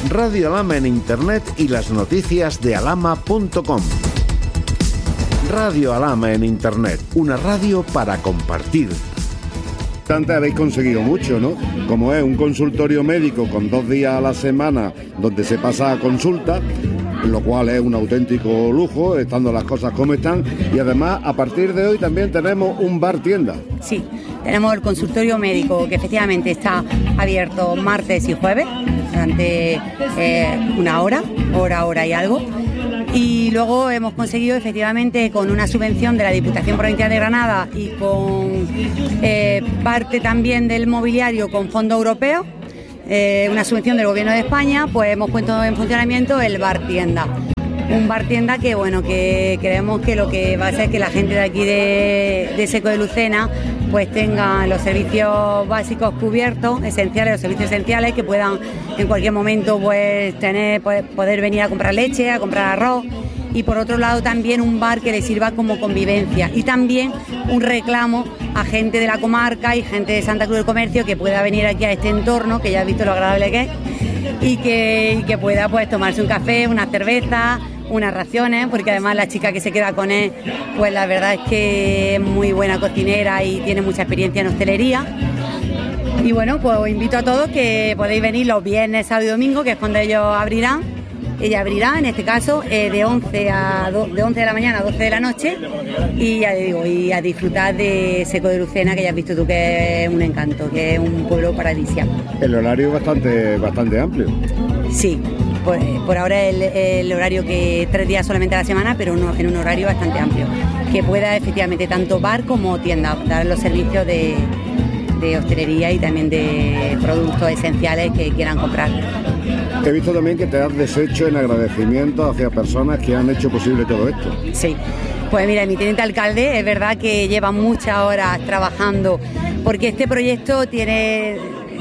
Radio Alhama en Internet y las noticias de alhama.com. Radio Alhama en Internet, una radio para compartir. Antes habéis conseguido mucho, ¿no? Como es un consultorio médico con 2 días a la semana donde se pasa a consulta, lo cual es un auténtico lujo, estando las cosas como están, y además a partir de hoy también tenemos un bar tienda. Sí, tenemos el consultorio médico que efectivamente está abierto martes y jueves durante una hora y algo. Y luego hemos conseguido efectivamente con una subvención de la Diputación Provincial de Granada y con parte también del mobiliario con fondo europeo, una subvención del Gobierno de España, pues hemos puesto en funcionamiento el bar tienda. Un bar tienda que bueno, que creemos que lo que va a hacer que la gente de aquí de Seco de Lucena pues tenga los servicios básicos cubiertos, esenciales, los servicios esenciales, que puedan en cualquier momento pues poder venir a comprar leche, a comprar arroz, y por otro lado también un bar que les sirva como convivencia y también un reclamo a gente de la comarca y gente de Santa Cruz del Comercio que pueda venir aquí a este entorno, que ya has visto lo agradable que es, y que pueda pues tomarse un café, una cerveza, unas raciones, porque además la chica que se queda con él, pues la verdad es que es muy buena cocinera y tiene mucha experiencia en hostelería. Y bueno, pues os invito a todos que podéis venir los viernes, sábado y domingo, que es cuando ellos abrirán. Ella abrirá, en este caso, de 11 de la mañana a 12 de la noche, y ya te digo, y a disfrutar de Seco de Lucena, que ya has visto tú que es un encanto, que es un pueblo paradisíaco. El horario es bastante amplio. Sí, por ahora el horario que 3 días solamente a la semana, pero en un horario bastante amplio, que pueda efectivamente tanto bar como tienda dar los servicios de hostelería y también de productos esenciales que quieran comprar. He visto también que te has deshecho en agradecimiento hacia personas que han hecho posible todo esto. Sí, pues mira, mi teniente alcalde es verdad que lleva muchas horas trabajando, porque este proyecto tiene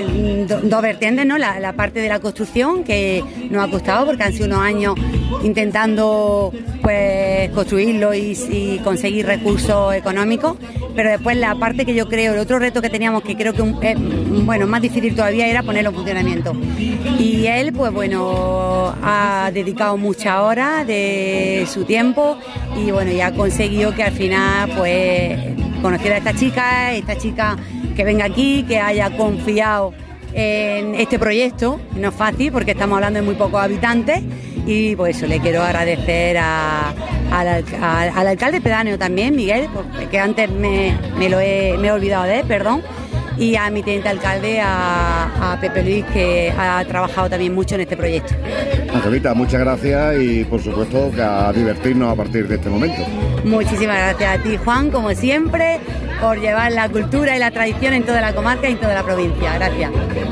dos vertientes, ¿no? La parte de la construcción, que nos ha costado porque han sido unos años intentando pues construirlo y conseguir recursos económicos, pero después la parte que yo creo, el otro reto que teníamos, que creo que es más difícil todavía, era ponerlo en funcionamiento. Y él pues bueno ha dedicado muchas horas de su tiempo y bueno, y ha conseguido que al final pues conociera a esta chica que venga aquí, que haya confiado en este proyecto. No es fácil porque estamos hablando de muy pocos habitantes, y por eso le quiero agradecer al alcalde pedáneo también, Miguel, porque antes me he olvidado de él, perdón, y a mi teniente alcalde, a Pepe Luis, que ha trabajado también mucho en este proyecto. Angelita, muchas gracias y por supuesto que a divertirnos a partir de este momento. Muchísimas gracias a ti, Juan, como siempre, por llevar la cultura y la tradición en toda la comarca y en toda la provincia. Gracias.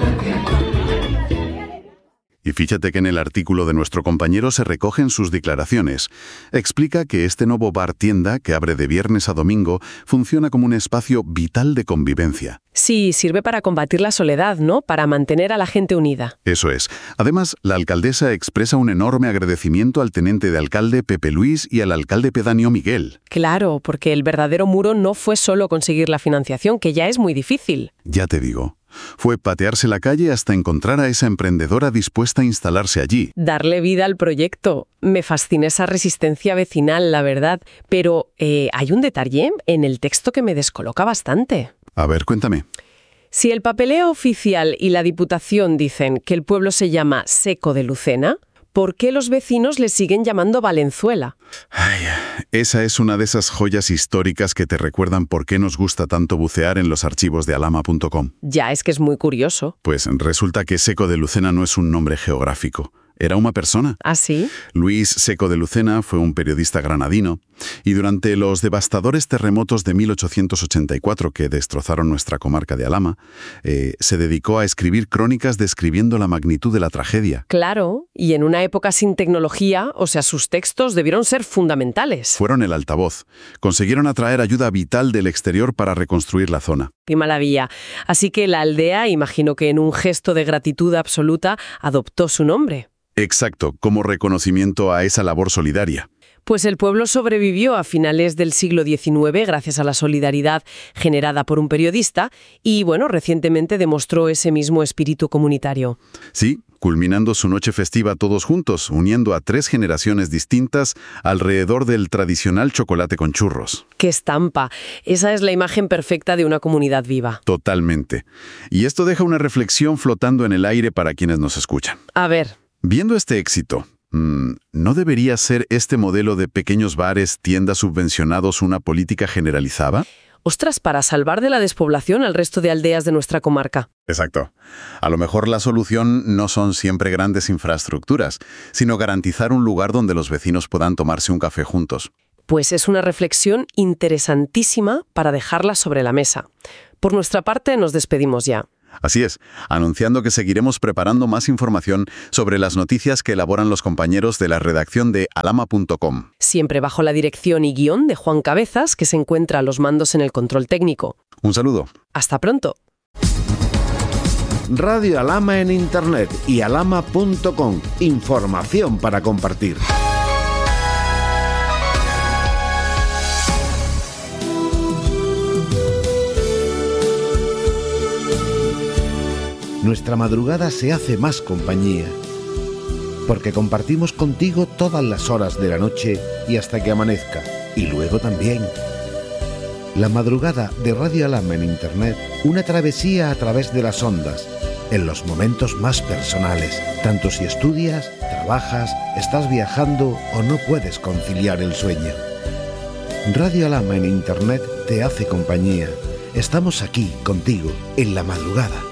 Y fíjate que en el artículo de nuestro compañero se recogen sus declaraciones. Explica que este nuevo bar tienda, que abre de viernes a domingo, funciona como un espacio vital de convivencia. Sí, sirve para combatir la soledad, ¿no? Para mantener a la gente unida. Eso es. Además, la alcaldesa expresa un enorme agradecimiento al teniente de alcalde Pepe Luis y al alcalde pedáneo Miguel. Claro, porque el verdadero muro no fue solo conseguir la financiación, que ya es muy difícil. Ya te digo. Fue patearse la calle hasta encontrar a esa emprendedora dispuesta a instalarse allí. Darle vida al proyecto. Me fascina esa resistencia vecinal, la verdad. Pero hay un detalle en el texto que me descoloca bastante. A ver, cuéntame. Si el papeleo oficial y la Diputación dicen que el pueblo se llama Seco de Lucena, ¿por qué los vecinos le siguen llamando Valenzuela? Ay, esa es una de esas joyas históricas que te recuerdan por qué nos gusta tanto bucear en los archivos de alhama.com. Ya, es que es muy curioso. Pues resulta que Seco de Lucena no es un nombre geográfico. Era una persona. ¿Ah, sí? Luis Seco de Lucena fue un periodista granadino y durante los devastadores terremotos de 1884 que destrozaron nuestra comarca de Alhama, se dedicó a escribir crónicas describiendo la magnitud de la tragedia. Claro, y en una época sin tecnología, o sea, sus textos debieron ser fundamentales. Fueron el altavoz. Consiguieron atraer ayuda vital del exterior para reconstruir la zona. ¡Qué maravilla! Así que la aldea, imagino que en un gesto de gratitud absoluta, adoptó su nombre. Exacto, como reconocimiento a esa labor solidaria. Pues el pueblo sobrevivió a finales del siglo XIX gracias a la solidaridad generada por un periodista y, bueno, recientemente demostró ese mismo espíritu comunitario. Sí, culminando su noche festiva todos juntos, uniendo a 3 generaciones distintas alrededor del tradicional chocolate con churros. ¡Qué estampa! Esa es la imagen perfecta de una comunidad viva. Totalmente. Y esto deja una reflexión flotando en el aire para quienes nos escuchan. A ver. Viendo este éxito, ¿no debería ser este modelo de pequeños bares, tiendas subvencionados una política generalizada? Ostras, para salvar de la despoblación al resto de aldeas de nuestra comarca. Exacto. A lo mejor la solución no son siempre grandes infraestructuras, sino garantizar un lugar donde los vecinos puedan tomarse un café juntos. Pues es una reflexión interesantísima para dejarla sobre la mesa. Por nuestra parte, nos despedimos ya. Así es, anunciando que seguiremos preparando más información sobre las noticias que elaboran los compañeros de la redacción de alama.com. Siempre bajo la dirección y guión de Juan Cabezas, que se encuentra a los mandos en el control técnico. Un saludo. Hasta pronto. Radio Alama en Internet y alama.com. Información para compartir. Nuestra madrugada se hace más compañía, porque compartimos contigo todas las horas de la noche y hasta que amanezca, y luego también. La madrugada de Radio Alama en Internet, una travesía a través de las ondas, en los momentos más personales, tanto si estudias, trabajas, estás viajando o no puedes conciliar el sueño. Radio Alama en Internet te hace compañía. Estamos aquí contigo en la madrugada.